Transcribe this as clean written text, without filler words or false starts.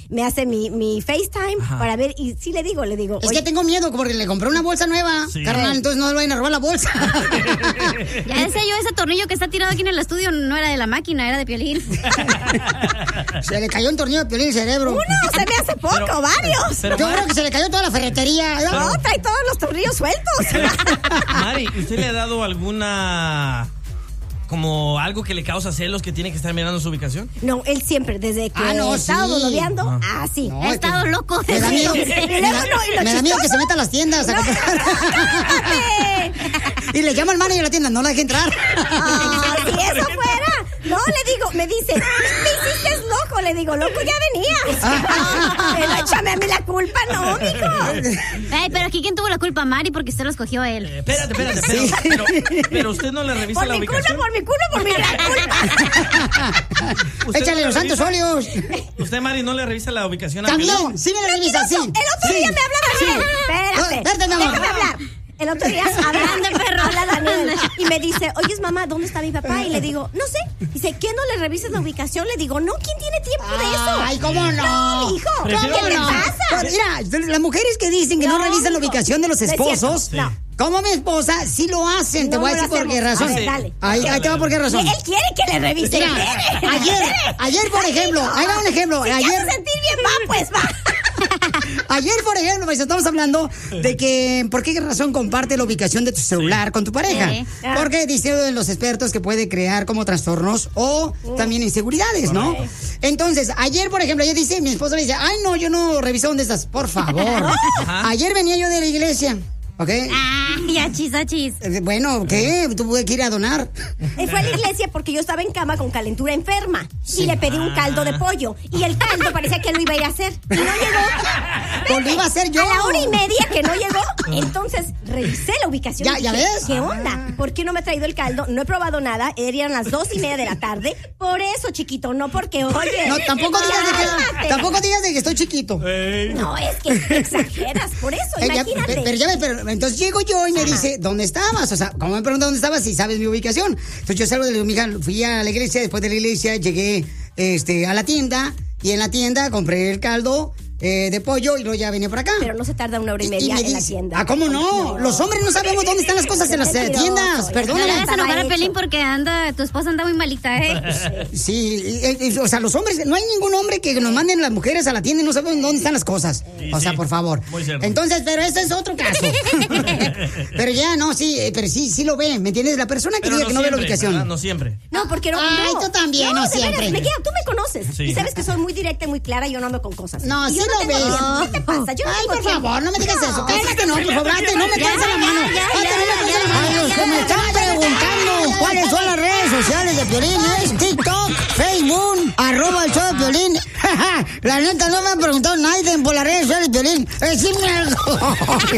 me hace mi FaceTime para ver, y sí le digo. Es que tengo miedo porque le compré una bolsa nueva, carnal, entonces no le vayan a robar la bolsa. Ya decía yo, ese tornillo que está tirado aquí en el estudio no era de la máquina, era de Piolín. Se le cayó un tornillo de Piolín en el cerebro. Uno, se me hace poco, varios. Yo creo que se le cayó toda la ferretería. No, trae todos los tornillos sueltos. Mari, ¿usted le ha dado alguna... como algo que le causa celos, que tiene que estar mirando su ubicación? No, él siempre, desde que he estado noviando, sí. He estado loco. Me da miedo, me da miedo que se meta a las tiendas a comprar. Y le llama al manager a la tienda, no la deje entrar. Si eso fuera. No, le digo, me dice, me hiciste loco. Le digo, loco, ya venías. Pero échame a mí la culpa, no, mijo. Ay, pero aquí, ¿quién tuvo la culpa? Mari, porque usted lo escogió a él. Espérate. Pero usted no le revisa la ubicación. Por mi gran culpa. Échale los santos óleos. ¿Usted, Mari, no le revisa la ubicación a También, Piolín? sí me la revisa, sí. El otro día me hablaba Daniel. Espérate, mi amor. déjame hablar. El otro día habla Daniel y me dice, oye, mamá, ¿dónde está mi papá? Y le digo, no sé. Dice, ¿qué no le revisas la ubicación? Le digo, no, ¿quién tiene tiempo de eso? Ay, ¿cómo no? No, hijo, ¿qué le pasa? Pues mira, las mujeres que dicen que no revisan la ubicación de los esposos, como mi esposa, sí lo hacen. Te voy a decir por qué razón. Dale. Ahí te va por qué razón. Él quiere que le revise. Ayer, por ejemplo, ahí va un ejemplo. Si ayer quieres sentir bien, pues va. Ayer, por ejemplo, pues estamos hablando de que por qué razón comparte la ubicación de tu celular con tu pareja. Porque dicen los expertos que puede crear como trastornos o también inseguridades, ¿no? Entonces, ayer, por ejemplo, dice, mi esposa le dice, ay, no, yo no reviso dónde estás, por favor. Ayer venía yo de la iglesia. ¿Ok? Achis. Bueno, ¿qué? Tuve que ir a donar. Fue a la iglesia porque yo estaba en cama con calentura enferma. Y le pedí un caldo de pollo. Y el caldo parecía que lo iba a ir a hacer. Y no llegó. Pues lo iba a hacer yo. A la 1:30 que no llegó. Entonces revisé la ubicación. ¿Ya ves? ¿Qué onda? ¿Por qué no me ha traído el caldo? No he probado nada. Eran las 2:30 de la tarde. Por eso, chiquito, no porque, oye. No, tampoco digas de que estoy chiquito. No, es que exageras. Por eso, imagínate. Pero entonces llego yo y me dice, ¿dónde estabas? O sea, como me pregunta dónde estabas, si sabes mi ubicación. Entonces yo salgo de mi hija, fui a la iglesia, después de la iglesia llegué a la tienda, y en la tienda compré el caldo de pollo y luego ya venía por acá. Pero no se tarda 1:30 en la tienda. ¿Cómo no? Los hombres no sabemos dónde están las cosas en las tiendas. Perdóname. No le hagas enojar a Pelín porque tu esposa anda muy malita, Sí, o sea, los hombres, no hay ningún hombre que nos manden las mujeres a la tienda y no saben dónde están las cosas. O sea, por favor. Muy cierto. Entonces, pero ese es otro caso. Pero ya, no, pero sí lo ve, ¿me entiendes? La persona que diga que no ve la ubicación. ¿verdad? No siempre. No, porque no. Ay, tú también, no siempre. Tú me conoces. Sí. Y sabes que soy muy directa y muy clara y yo no ando con cosas. No, sí lo ves. ¿Qué te pasa? Yo no Ay, tengo por tiempo. favor, no me digas eso. Cállate, no, por favor, no me canses la mano. A los que me están preguntando cuáles son las redes sociales de Piolín, es TikTok, Facebook, @el_show_de_Piolín. La neta, no me ha preguntado nadie por las redes sociales de Piolín. Es decirme algo.